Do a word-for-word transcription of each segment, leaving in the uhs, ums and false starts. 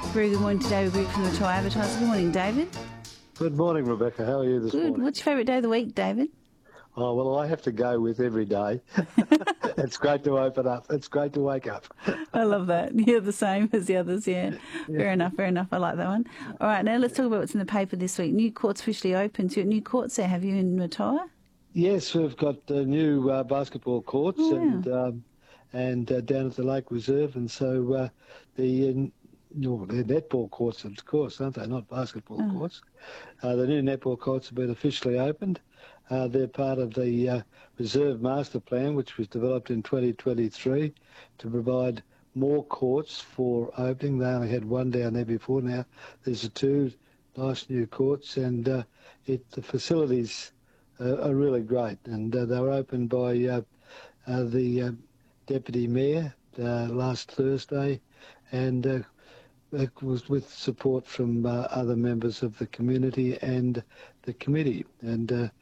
Very good morning to David Greig from the Matawa Advertiser. Good morning, David. Good morning, Rebecca. How are you this Good. morning? What's your favourite day of the week, David? Oh, well, I have to go with every day. It's great to open up. It's great to wake up. I love that. You're the same as the others, yeah. Yeah. Fair enough, fair enough. I like that one. All right, now let's talk about what's in the paper this week. New courts officially open. So you're at new courts there, have you, in Matawa? Yes, we've got uh, new uh, basketball courts Oh, wow. and um, and uh, down at the Lake Reserve, and so uh, the uh, no, they're netball courts, of course, aren't they? Not basketball Oh. courts. Uh, the new netball courts have been officially opened. Uh, they're part of the uh, Reserve Master Plan, which was developed in twenty twenty-three to provide more courts for opening. They only had one down there before. Now there's two nice new courts, and uh, it the facilities uh, are really great. And uh, they were opened by uh, uh, the uh, Deputy Mayor uh, last Thursday, and uh, it was with support from uh, other members of the community and the committee. And uh,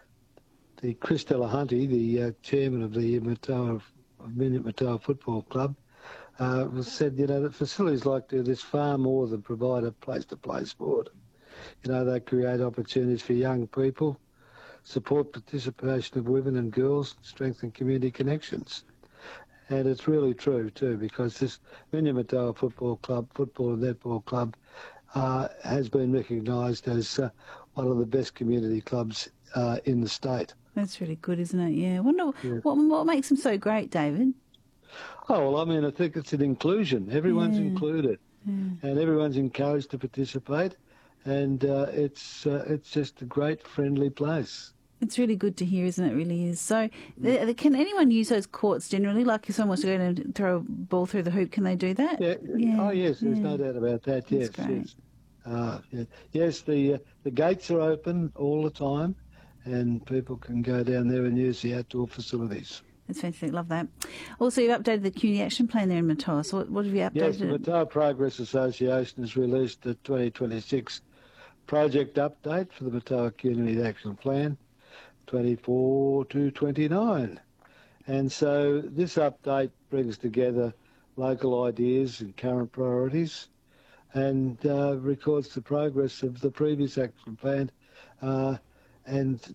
the Chris Delahunty, the uh, chairman of the Matawa, Minion Matawa Football Club, uh, said, you know, that facilities like this far more than provide a place to play sport. You know, they create opportunities for young people, support participation of women and girls, strengthen community connections. And it's really true too, because this Minion Matawa Football Club, Football and Netball Club, uh, has been recognised as uh, one of the best community clubs uh, in the state. That's really good, isn't it? Yeah. I wonder Yeah. what, what makes them so great, David? Oh, well, I mean, I think it's an inclusion. Everyone's Yeah. included, Yeah. and everyone's encouraged to participate, and uh, it's uh, it's just a great, friendly place. It's really good to hear, isn't it? It really is. So, the, the, can anyone use those courts generally? Like, if someone wants to go and throw a ball through the hoop, can they do that? Yeah. Yeah, Oh, yes. There's yeah. no doubt about that. Yes. That's great. Yes. Uh, yeah. Yes. The uh, the gates are open all the time, and people can go down there and use the outdoor facilities. That's fantastic. Love that. Also, you've updated the community action plan there in Matawa. So, what, what have you updated? Yes, the Matawa Progress Association has released the twenty twenty-six project update for the Matawa Community Action Plan, twenty-four to twenty-nine. And so this update brings together local ideas and current priorities, and uh, records the progress of the previous action plan, uh, and